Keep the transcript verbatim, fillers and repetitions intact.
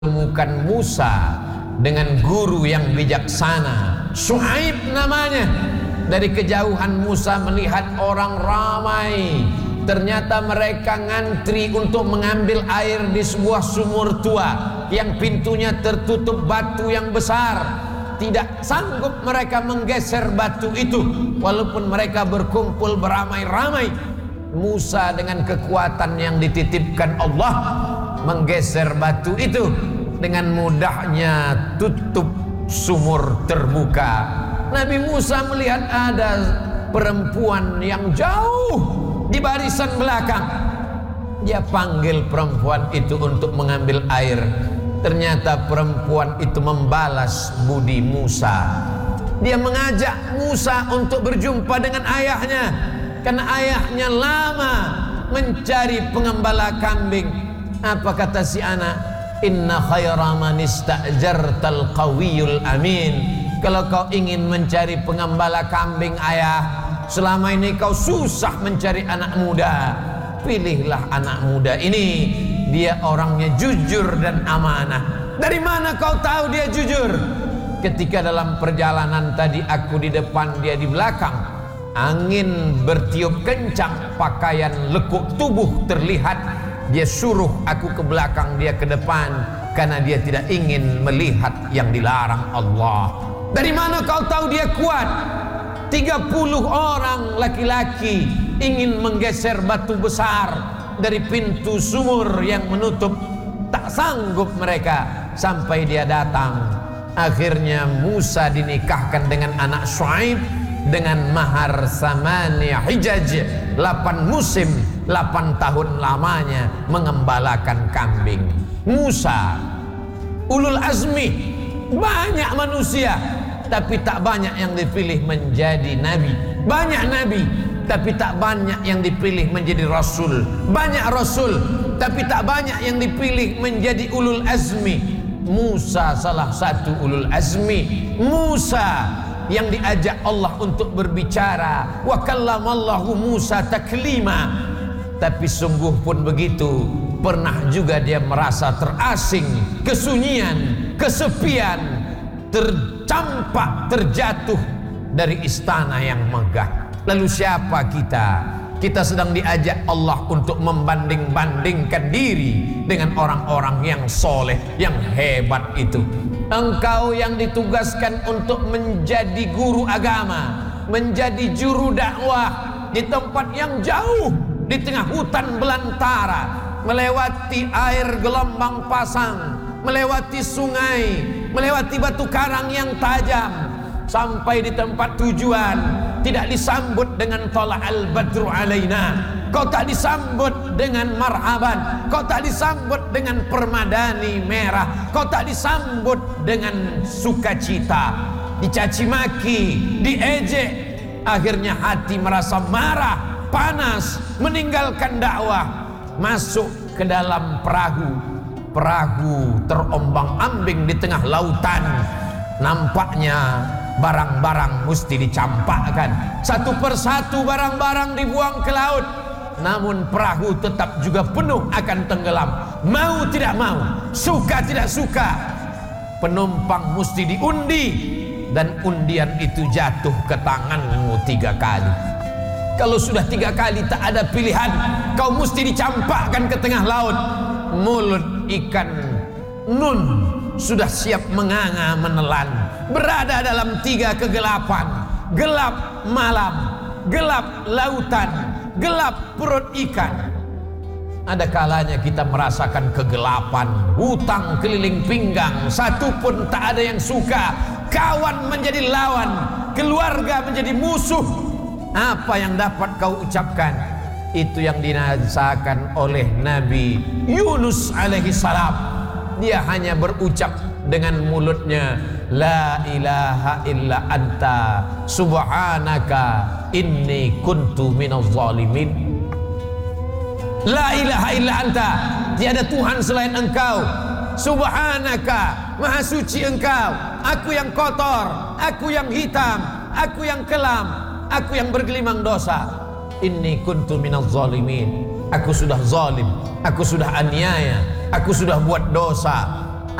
Temukan Musa dengan guru yang bijaksana, Syuaib namanya. Dari kejauhan Musa melihat orang ramai. Ternyata mereka ngantri untuk mengambil air di sebuah sumur tua yang pintunya tertutup batu yang besar. Tidak sanggup mereka menggeser batu itu, walaupun mereka berkumpul beramai-ramai. Musa dengan kekuatan yang dititipkan Allah menggeser batu itu, dengan mudahnya tutup sumur terbuka. Nabi Musa melihat ada perempuan yang jauh di barisan belakang. Dia panggil perempuan itu untuk mengambil air. Ternyata perempuan itu membalas budi Musa. Dia mengajak Musa untuk berjumpa dengan ayahnya, karena ayahnya lama mencari pengembala kambing. Apa kata si anak? Inna khaira man ista'jartal qawiyul amin. Kalau kau ingin mencari pengembala kambing ayah, selama ini kau susah mencari anak muda, pilihlah anak muda ini. Dia orangnya jujur dan amanah. Dari mana kau tahu dia jujur? Ketika dalam perjalanan tadi aku di depan, dia di belakang. Angin bertiup kencang, pakaian lekuk tubuh terlihat. Dia suruh aku ke belakang, dia ke depan, karena dia tidak ingin melihat yang dilarang Allah. Dari mana kau tahu dia kuat? tiga puluh orang laki-laki ingin menggeser batu besar dari pintu sumur yang menutup. Tak sanggup mereka sampai dia datang. Akhirnya Musa dinikahkan dengan anak Syuaib dengan mahar samania hijaj, delapan musim, delapan tahun lamanya mengembalakan kambing. Musa ulul azmi, banyak manusia tapi tak banyak yang dipilih menjadi nabi. Banyak nabi tapi tak banyak yang dipilih menjadi rasul. Banyak rasul tapi tak banyak yang dipilih menjadi ulul azmi. Musa salah satu ulul azmi. Musa yang diajak Allah untuk berbicara. Wa kallamallahu Musa taklima. Tapi sungguh pun begitu, pernah juga dia merasa terasing, kesunyian, kesepian, tercampak, terjatuh dari istana yang megah. Lalu siapa kita? Kita sedang diajak Allah untuk membanding-bandingkan diri dengan orang-orang yang soleh, yang hebat itu. Engkau yang ditugaskan untuk menjadi guru agama, menjadi juru dakwah di tempat yang jauh, di tengah hutan belantara, melewati air gelombang pasang, melewati sungai, melewati batu karang yang tajam, sampai di tempat tujuan tidak disambut dengan tola'al badru alaina. Kau tak disambut dengan marhaban, kau tak disambut dengan permadani merah, kau tak disambut dengan sukacita. Dicaci maki, diejek. Akhirnya hati merasa marah, panas, meninggalkan dakwah, masuk ke dalam perahu. Perahu terombang-ambing di tengah lautan. Nampaknya barang-barang mesti dicampakkan. Satu persatu barang-barang dibuang ke laut. Namun perahu tetap juga penuh akan tenggelam. Mau tidak mau, suka tidak suka, penumpang mesti diundi. Dan undian itu jatuh ke tanganmu tiga kali. Kalau sudah tiga kali tak ada pilihan, kau mesti dicampakkan ke tengah laut. Mulut ikan nun sudah siap menganga menelan, berada dalam tiga kegelapan. Gelap malam, gelap lautan, gelap perut ikan. Ada kalanya kita merasakan kegelapan, hutang keliling pinggang, satu pun tak ada yang suka. Kawan menjadi lawan, keluarga menjadi musuh. Apa yang dapat kau ucapkan? Itu yang dirasakan oleh Nabi Yunus alaihi salam. Dia hanya berucap dengan mulutnya, la ilaha illa anta subhanaka inni kuntu minaz zalimin. La ilaha illa anta, tiada Tuhan selain engkau. Subhanaka, maha suci engkau. Aku yang kotor, aku yang hitam, aku yang kelam, aku yang bergelimang dosa. Inni kuntu minaz zalimin. Aku sudah zalim, aku sudah aniaya, aku sudah buat dosa.